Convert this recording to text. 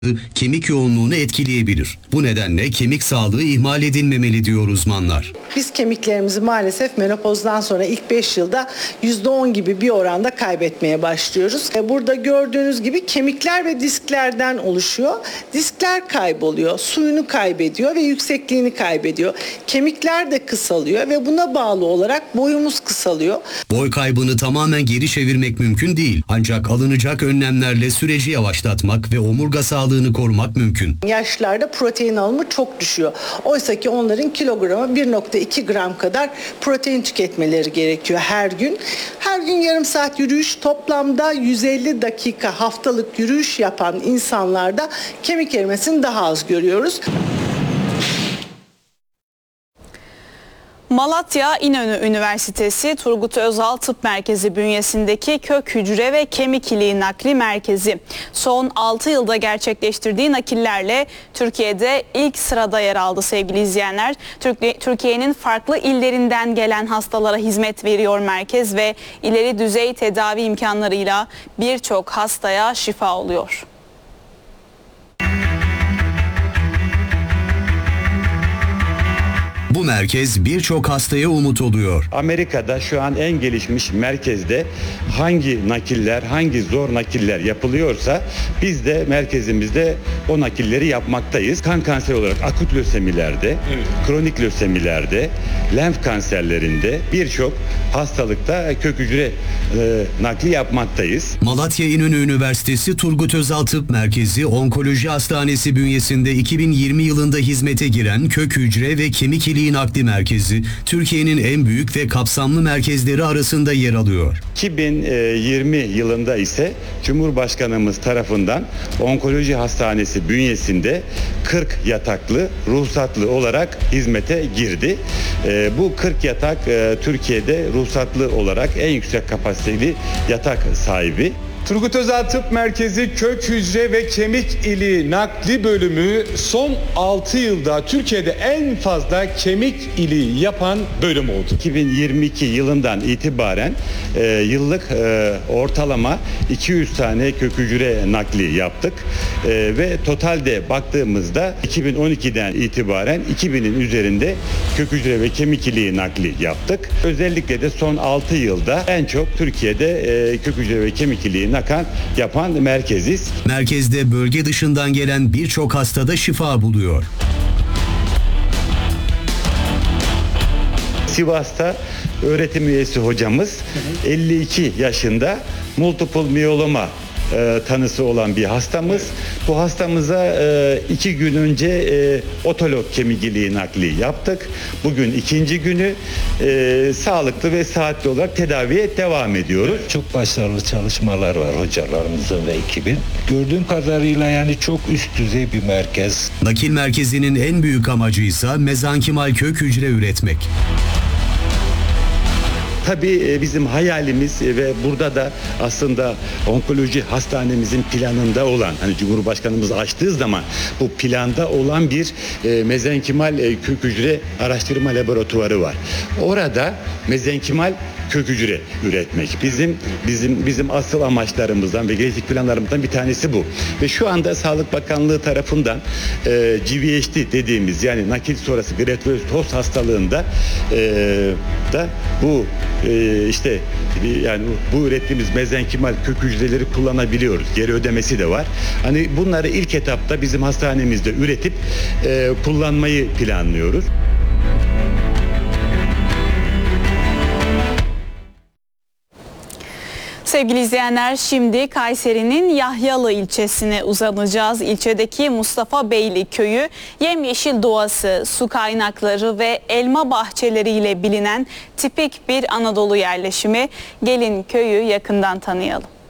kemik yoğunluğunu etkileyebilir. Bu nedenle kemik sağlığı ihmal edilmemeli diyor uzmanlar. Biz kemiklerimizi maalesef menopozdan sonra ilk 5 yılda %10 gibi bir oranda kaybetmeye başlıyoruz. Burada gördüğünüz gibi kemikler ve disklerden oluşuyor. Diskler kayboluyor, suyunu kaybediyor ve yüksekliğini kaybediyor. Kemikler de kısalıyor ve buna bağlı olarak boyumuz kısalıyor. Boy kaybını tamamen geri çevirmek mümkün değil. Ancak alınacak önlemlerle süreci yavaşlatmak ve omurga sağlığını korumak mümkün. Yaşlılarda protein alımı çok düşüyor. Oysa ki onların kilogramı 1,2 gram kadar protein tüketmeleri gerekiyor her gün. Her gün yarım saat yürüyüş, toplamda 150 dakika haftalık yürüyüş yapan insanlarda kemik erimesini daha az görüyoruz. Malatya İnönü Üniversitesi Turgut Özal Tıp Merkezi bünyesindeki kök hücre ve kemik iliği nakli merkezi son 6 yılda gerçekleştirdiği nakillerle Türkiye'de ilk sırada yer aldı sevgili izleyenler. Türkiye'nin farklı illerinden gelen hastalara hizmet veriyor merkez ve ileri düzey tedavi imkanlarıyla birçok hastaya şifa oluyor. Bu merkez birçok hastaya umut oluyor. Amerika'da şu an en gelişmiş merkezde hangi nakiller, hangi zor nakiller yapılıyorsa biz de merkezimizde o nakilleri yapmaktayız. Kan kanseri olarak akut lösemilerde, kronik lösemilerde, lenf kanserlerinde birçok hastalıkta kök hücre nakli yapmaktayız. Malatya İnönü Üniversitesi Turgut Özal Tıp Merkezi Onkoloji Hastanesi bünyesinde 2020 yılında hizmete giren kök hücre ve kemik iliği nakli merkezi Türkiye'nin en büyük ve kapsamlı merkezleri arasında yer alıyor. 2020 yılında ise Cumhurbaşkanımız tarafından Onkoloji Hastanesi bünyesinde 40 yataklı ruhsatlı olarak hizmete girdi. Bu 40 yatak Türkiye'de ruhsatlı olarak en yüksek kapasiteli yatak sahibi. Turgut Özal Tıp Merkezi Kök Hücre ve Kemik İliği Nakli Bölümü son 6 yılda Türkiye'de en fazla kemik iliği yapan bölüm oldu. 2022 yılından itibaren yıllık ortalama 200 tane kök hücre nakli yaptık ve totalde baktığımızda 2012'den itibaren 2000'in üzerinde kök hücre ve kemik iliği nakli yaptık. Özellikle de son 6 yılda en çok Türkiye'de kök hücre ve kemik iliği yapan merkeziz. Merkezde bölge dışından gelen birçok hastada şifa buluyor. Sivas'ta öğretim üyesi hocamız 52 yaşında multiple miyeloma tanısı olan bir hastamız. Bu hastamıza 2 gün önce otolog kemik iliği nakli yaptık. Bugün 2. günü sağlıklı ve saatli olarak tedaviye devam ediyoruz. Çok başarılı çalışmalar var hocalarımızın ve ekibin. Gördüğüm kadarıyla yani çok üst düzey bir merkez. Nakil merkezinin en büyük amacı ise mezankimal kök hücre üretmek. Tabii bizim hayalimiz ve burada da aslında onkoloji hastanemizin planında olan, hani Cumhurbaşkanımız açtığı zaman bu planda olan bir mezenkimal kök hücre araştırma laboratuvarı var. Orada mezenkimal kök hücre üretmek. Bizim asıl amaçlarımızdan ve gelecek planlarımızdan bir tanesi bu. Ve şu anda Sağlık Bakanlığı tarafından GVHD dediğimiz yani nakil sonrası graft-versus-host hastalığında da bu yani bu ürettiğimiz mezenkimal kök hücreleri kullanabiliyoruz. Geri ödemesi de var. Hani bunları ilk etapta bizim hastanemizde üretip kullanmayı planlıyoruz. Sevgili izleyenler, şimdi Kayseri'nin Yahyalı ilçesine uzanacağız. İlçedeki Mustafa Beyli köyü yemyeşil doğası, su kaynakları ve elma bahçeleriyle bilinen tipik bir Anadolu yerleşimi. Gelin köyü yakından tanıyalım.